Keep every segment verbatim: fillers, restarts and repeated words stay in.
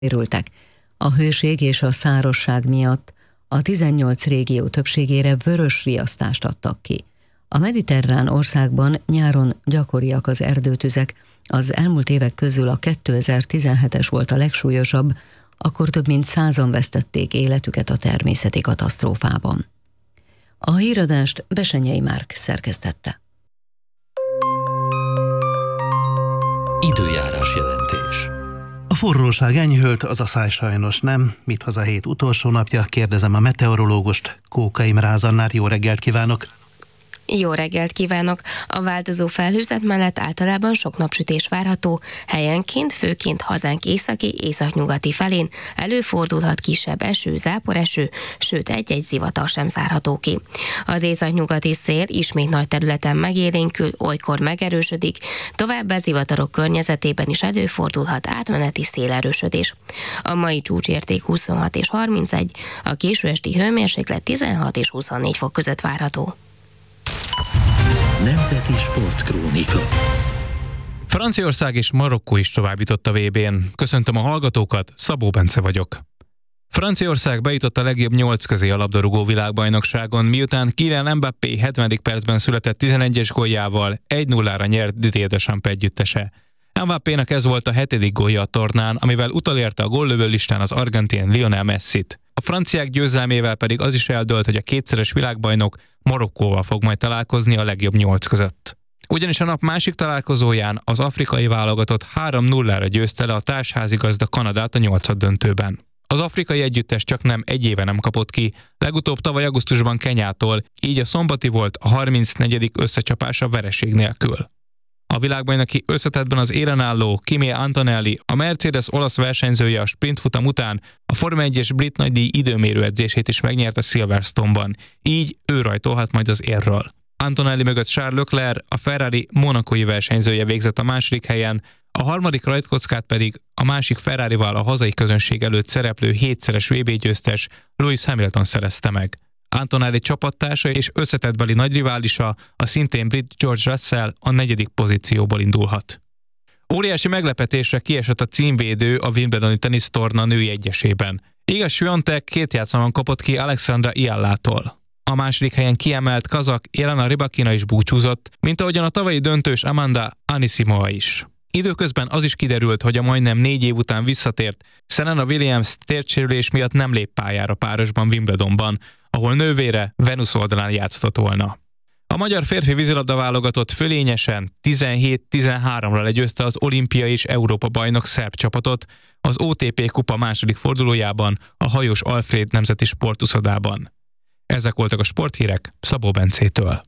sérültek. A hőség és a szárazság miatt a tizennyolc régió többségére vörös riasztást adtak ki. A mediterrán országban nyáron gyakoriak az erdőtüzek, az elmúlt évek közül a kétezer-tizenhetes volt a legsúlyosabb, akkor több mint százan vesztették életüket a természeti katasztrófában. A híradást Besenyei Márk szerkesztette. Időjárás jelentés. A forróság enyhült, az a száj sajnos nem. Mit hoz a hét utolsó napja? Kérdezem a meteorológust, Kóka Imre Ázannát. Jó reggelt kívánok! Jó reggelt kívánok! A változó felhőzet mellett általában sok napsütés várható, helyenként, főként hazánk északi, északnyugati felén előfordulhat kisebb eső, záporeső, sőt egy-egy zivatar sem zárható ki. Az északnyugati szél ismét nagy területen megélénkül, olykor megerősödik, továbbá zivatarok környezetében is előfordulhat átmeneti szélerősödés. A mai csúcsérték huszonhat és harmincegy, a késő esti hőmérséklet tizenhat és huszonnégy fok között várható. Nemzeti Sportkrónika. Franciaország és Marokkó is továbbjutott a vé bén. Köszöntöm a hallgatókat, Szabó Bence vagyok. Franciaország bejutott a legjobb nyolc közé a labdarúgó világbajnokságon, miután Kylian Mbappé hetvenedik percben született tizenegyes góljával egy nullára nyert Didier Deschamps együttese. Mbappénak ez volt a hetedik gólja a tornán, amivel utolérte a góllövő listán az argentin Lionel Messit. A franciák győzelmével pedig az is eldőlt, hogy a kétszeres világbajnok Marokkóval fog majd találkozni a legjobb nyolc között. Ugyanis a nap másik találkozóján az afrikai válogatott három nullára győzte le a társházigazda Kanadát a nyolcaddöntőben. Az afrikai együttes csak nem egy éve nem kapott ki, legutóbb tavaly augusztusban Kenyától, így a szombati volt a harmincnegyedik összecsapása vereség nélkül. A világbajnoki összetettben az élen álló Kimi Antonelli, a Mercedes olasz versenyzője a sprintfutam után a Forma egyes brit nagydíj időmérő edzését is megnyerte Silverstone-ban, így ő rajtolhat majd az érről. Antonelli mögött Charles Leclerc, a Ferrari monacói versenyzője végzett a második helyen, a harmadik rajtkockát pedig a másik Ferrarival a hazai közönség előtt szereplő hétszeres vé bé győztes Lewis Hamilton szerezte meg. Antonelli csapattársa és összetettbeli nagyriválisa, a szintén brit George Russell a negyedik pozícióból indulhat. Óriási meglepetésre kiesett a címvédő a Wimbledoni tenisztorna női egyesében. Iga Swiatek két játszmában kapott ki Alexandra Iallától. A második helyen kiemelt kazak Jelena Rybakina is búcsúzott, mint ahogyan a tavalyi döntős Amanda Anisimova is. Időközben az is kiderült, hogy a majdnem négy év után visszatért Serena Williams térdsérülés miatt nem lép pályára párosban Wimbledonban, ahol nővére Venus oldalán játszhatott volna. A magyar férfi vízilabda válogatott fölényesen tizenhét tizenháromra legyőzte az olimpiai és Európa bajnok szerb csapatot az o té pé kupa második fordulójában a Hajós Alfréd Nemzeti Sportuszodában. Ezek voltak a sporthírek Szabó Bencétől.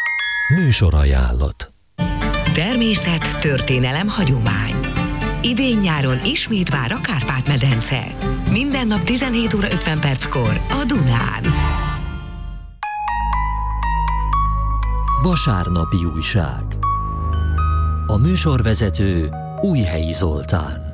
Műsorajánlat. Természet, történelem, hagyomány. Idén-nyáron ismét vár a Kárpát-medence. Minden nap tizenhét óra ötven perckor a Dunán. Vasárnapi újság. A műsorvezető Újhelyi Zoltán.